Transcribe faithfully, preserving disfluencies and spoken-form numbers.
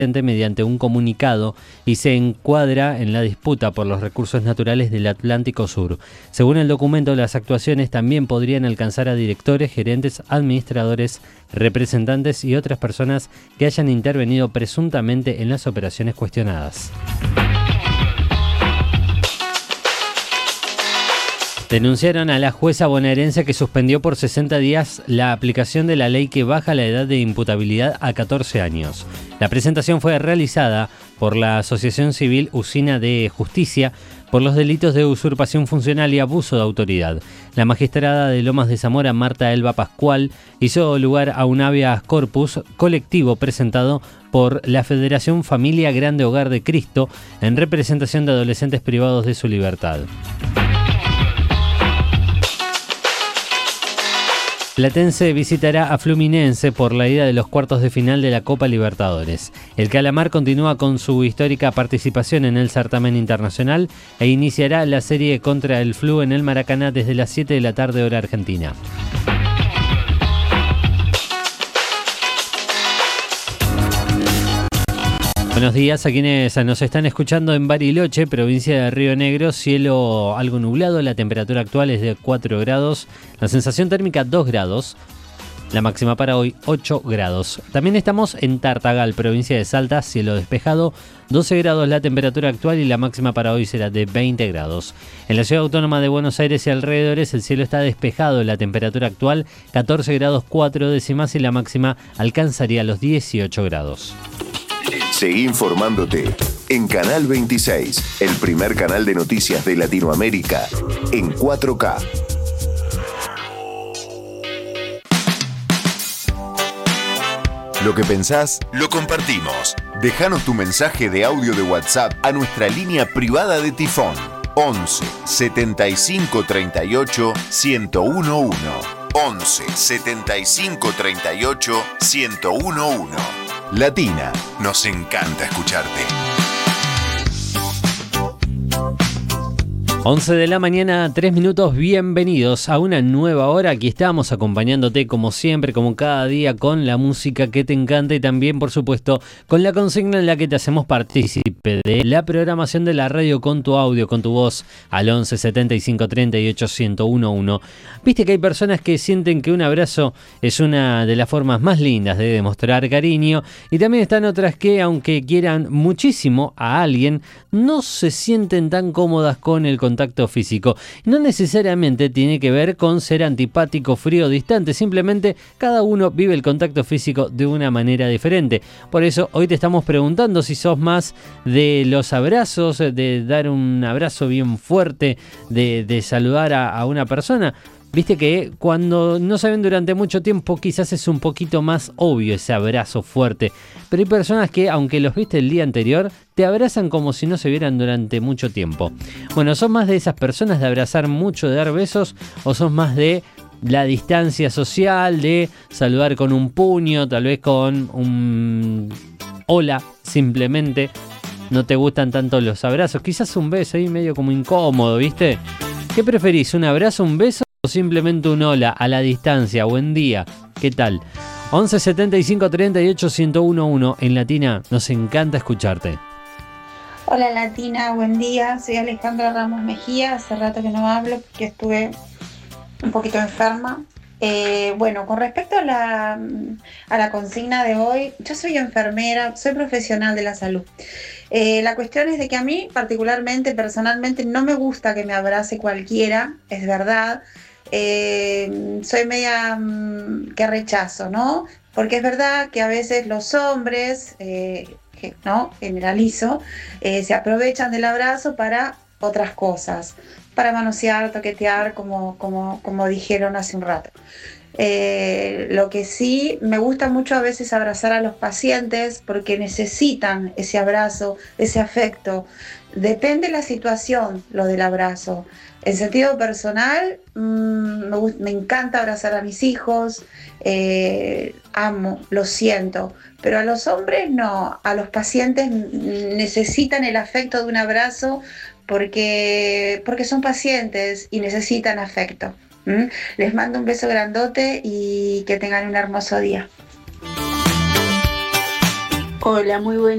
mediante un comunicado y se encuadra en la disputa por los recursos naturales del Atlántico Sur. Según el documento, las actuaciones también podrían alcanzar a directores, gerentes, administradores, representantes y otras personas que hayan intervenido presuntamente en las operaciones cuestionadas. Denunciaron a la jueza bonaerense que suspendió por sesenta días la aplicación de la ley que baja la edad de imputabilidad a catorce años. La presentación fue realizada por la Asociación Civil Usina de Justicia por los delitos de usurpación funcional y abuso de autoridad. La magistrada de Lomas de Zamora, Marta Elba Pascual, hizo lugar a un habeas corpus colectivo presentado por la Federación Familia Grande Hogar de Cristo en representación de adolescentes privados de su libertad. Platense visitará a Fluminense por la ida de los cuartos de final de la Copa Libertadores. El Calamar continúa con su histórica participación en el certamen internacional e iniciará la serie contra el Flu en el Maracaná desde las siete de la tarde hora argentina. Buenos días a quienes nos están escuchando en Bariloche, provincia de Río Negro. Cielo algo nublado, la temperatura actual es de cuatro grados, la sensación térmica dos grados, la máxima para hoy ocho grados. También estamos en Tartagal, provincia de Salta, cielo despejado, doce grados la temperatura actual y la máxima para hoy será de veinte grados. En la ciudad autónoma de Buenos Aires y alrededores el cielo está despejado, la temperatura actual catorce grados cuatro décimas y la máxima alcanzaría los dieciocho grados. Seguí informándote en Canal veintiséis, el primer canal de noticias de Latinoamérica, en cuatro K. Lo que pensás, lo compartimos. Déjanos tu mensaje de audio de WhatsApp a nuestra línea privada de Tifón, once setenta y cinco treinta y ocho ciento uno. once setenta y cinco treinta y ocho ciento uno. Latina, nos encanta escucharte. once de la mañana, tres minutos, bienvenidos a una nueva hora. Aquí estamos acompañándote como siempre, como cada día, con la música que te encanta y también, por supuesto, con la consigna en la que te hacemos partícipe de la programación de la radio con tu audio, con tu voz, al once setenta y cinco treinta y ocho ciento uno. Viste que hay personas que sienten que un abrazo es una de las formas más lindas de demostrar cariño y también están otras que, aunque quieran muchísimo a alguien, no se sienten tan cómodas con el contacto contacto físico. No necesariamente tiene que ver con ser antipático, frío, distante, simplemente cada uno vive el contacto físico de una manera diferente. Por eso hoy te estamos preguntando si sos más de los abrazos, de dar un abrazo bien fuerte, de, de saludar a, a una persona. Viste que cuando no se ven durante mucho tiempo quizás es un poquito más obvio ese abrazo fuerte, pero hay personas que aunque los viste el día anterior te abrazan como si no se vieran durante mucho tiempo. Bueno, ¿sos más de esas personas de abrazar mucho, de dar besos, o sos más de la distancia social, de saludar con un puño, tal vez con un hola simplemente? ¿No te gustan tanto los abrazos? Quizás un beso ahí medio como incómodo, ¿viste? ¿Qué preferís, un abrazo, un beso o simplemente un hola a la distancia? Buen día, ¿qué tal? once setenta y cinco treinta y ocho ciento uno. En Latina nos encanta escucharte. Hola Latina, buen día, soy Alejandra Ramos Mejía, hace rato que no hablo porque estuve un poquito enferma. Eh, bueno, con respecto a la, a la consigna de hoy, yo soy enfermera, soy profesional de la salud. Eh, la cuestión es de que a mí particularmente, personalmente, no me gusta que me abrace cualquiera, es verdad. Eh, soy media mm, que rechazo, ¿no? Porque es verdad que a veces los hombres, eh, que, ¿no? Generalizo, eh, se aprovechan del abrazo para otras cosas, para manosear, toquetear, como, como, como dijeron hace un rato. Eh, lo que sí me gusta mucho a veces abrazar a los pacientes porque necesitan ese abrazo, ese afecto. Depende de la situación lo del abrazo. En sentido personal, mmm, me, me encanta abrazar a mis hijos, eh, amo, lo siento, pero a los hombres no, a los pacientes necesitan el afecto de un abrazo porque, porque son pacientes y necesitan afecto. ¿Mm? Les mando un beso grandote y que tengan un hermoso día. Hola, muy buen